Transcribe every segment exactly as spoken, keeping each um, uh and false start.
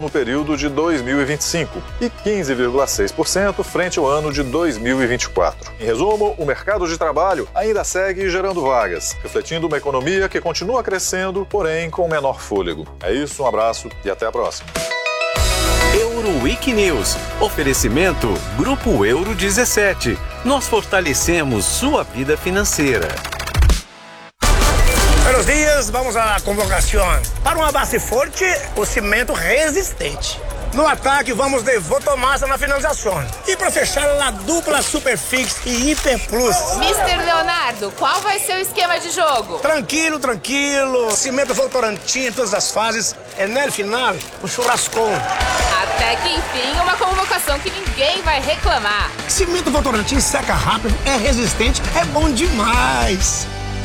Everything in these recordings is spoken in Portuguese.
mesmo período de dois mil e vinte e cinco e quinze vírgula seis por cento frente ao ano de dois mil e vinte e quatro. Em resumo, o mercado de trabalho ainda segue gerando vagas, refletindo uma economia que continua crescendo, porém com menor fôlego. É isso, um abraço e até a próxima. Euroweek News. Oferecimento Grupo Euro dezessete. Nós fortalecemos sua vida financeira. Buenos dias, vamos à convocação. Para uma base forte, o cimento resistente. No ataque, vamos de Votomassa na finalização. E para fechar, a dupla Superfix e Hiper Plus. mister Leonardo, qual vai ser o esquema de jogo? Tranquilo, tranquilo. Cimento Votorantim em todas as fases. É no final, o churrascão. Até que enfim, uma convocação que ninguém vai reclamar. Cimento Votorantim seca rápido, é resistente, é bom demais.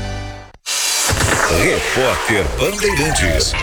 Repórter Bandeirantes.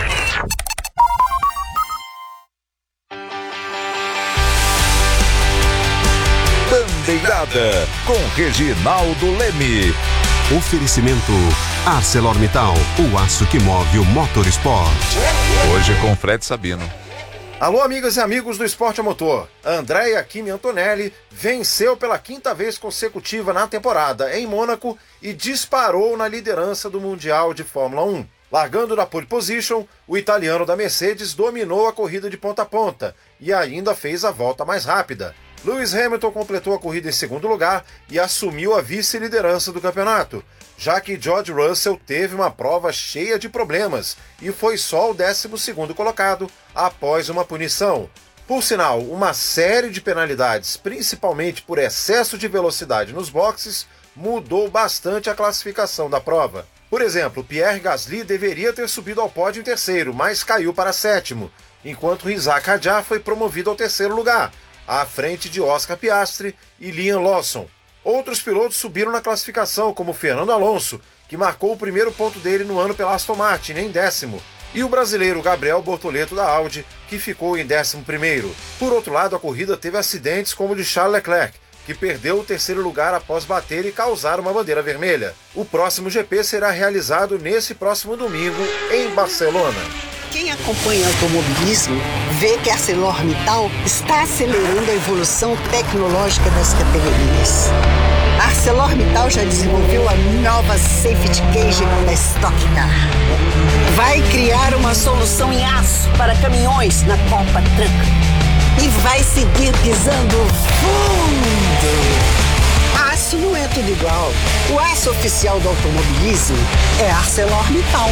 Bandeirada com Reginaldo Leme. Oferecimento ArcelorMittal, o aço que move o motorsport. Hoje com Fred Sabino. Alô, amigas e amigos do Esporte a Motor. Andrea Kimi Antonelli venceu pela quinta vez consecutiva na temporada em Mônaco e disparou na liderança do Mundial de Fórmula um. Largando na pole position, o italiano da Mercedes dominou a corrida de ponta a ponta e ainda fez a volta mais rápida. Lewis Hamilton completou a corrida em segundo lugar e assumiu a vice-liderança do campeonato, já que George Russell teve uma prova cheia de problemas e foi só o décimo segundo colocado após uma punição. Por sinal, uma série de penalidades, principalmente por excesso de velocidade nos boxes, mudou bastante a classificação da prova. Por exemplo, Pierre Gasly deveria ter subido ao pódio em terceiro, mas caiu para sétimo, enquanto Isaac Hadjar foi promovido ao terceiro lugar, à frente de Oscar Piastri e Liam Lawson. Outros pilotos subiram na classificação, como Fernando Alonso, que marcou o primeiro ponto dele no ano pela Aston Martin, em décimo, e o brasileiro Gabriel Bortoleto da Audi, que ficou em décimo primeiro. Por outro lado, a corrida teve acidentes como o de Charles Leclerc, que perdeu o terceiro lugar após bater e causar uma bandeira vermelha. O próximo G P será realizado nesse próximo domingo, em Barcelona. Quem acompanha automobilismo vê que a ArcelorMittal está acelerando a evolução tecnológica das categorias. A ArcelorMittal já desenvolveu a nova Safety Cage da Stock Car. Vai criar uma solução em aço para caminhões na Copa Truck. E vai seguir pisando fundo. Aço não é tudo igual. O aço oficial do automobilismo é ArcelorMittal.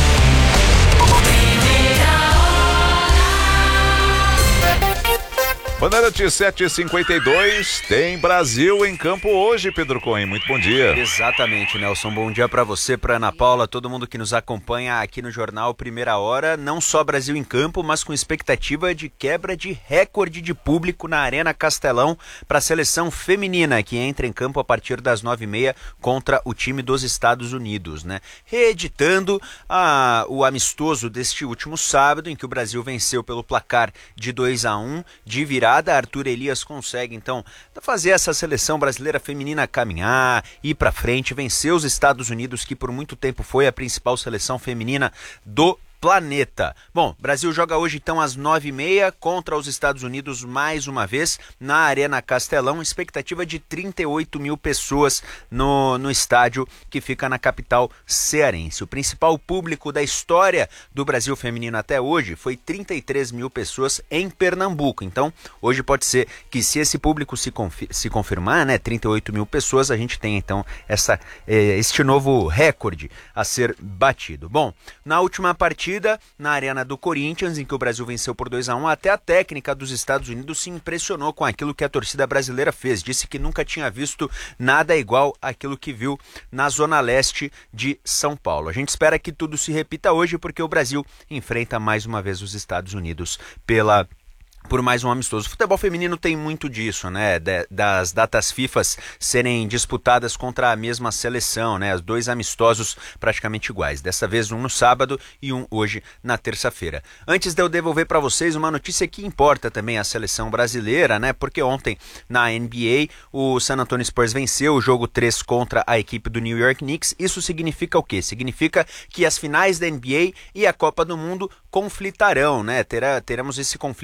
Bandeirante sete e cinquenta e dois, tem Brasil em campo hoje, Pedro Cohen. Muito bom dia. Exatamente, Nelson. Bom dia para você, para Ana Paula, todo mundo que nos acompanha aqui no Jornal Primeira Hora. Não só Brasil em campo, mas com expectativa de quebra de recorde de público na Arena Castelão para a seleção feminina, que entra em campo a partir das nove e meia contra o time dos Estados Unidos, né? Reeditando a, o amistoso deste último sábado, em que o Brasil venceu pelo placar de dois a um, de virada. Arthur Elias consegue, então, fazer essa seleção brasileira feminina caminhar, ir para frente, vencer os Estados Unidos, que por muito tempo foi a principal seleção feminina do planeta. Bom, Brasil joga hoje então às nove e meia contra os Estados Unidos mais uma vez na Arena Castelão, expectativa de trinta e oito mil pessoas no, no estádio que fica na capital cearense. O principal público da história do Brasil feminino até hoje foi trinta e três mil pessoas em Pernambuco. Então, hoje pode ser que, se esse público se, confi- se confirmar, né, trinta e oito mil pessoas, a gente tem então essa, eh, este novo recorde a ser batido. Bom, na última partida na Arena do Corinthians, em que o Brasil venceu por dois a um, até a técnica dos Estados Unidos se impressionou com aquilo que a torcida brasileira fez. Disse que nunca tinha visto nada igual àquilo que viu na Zona Leste de São Paulo. A gente espera que tudo se repita hoje, porque o Brasil enfrenta mais uma vez os Estados Unidos pela por mais um amistoso. O futebol feminino tem muito disso, né? De, das datas FIFA serem disputadas contra a mesma seleção, né? Os dois amistosos praticamente iguais. Dessa vez um no sábado e um hoje na terça-feira. Antes de eu devolver para vocês uma notícia que importa também a seleção brasileira, né? Porque ontem na N B A o San Antonio Spurs venceu o jogo três contra a equipe do New York Knicks. Isso significa o quê? Significa que as finais da N B A e a Copa do Mundo conflitarão, né? Terá, teremos esse conflito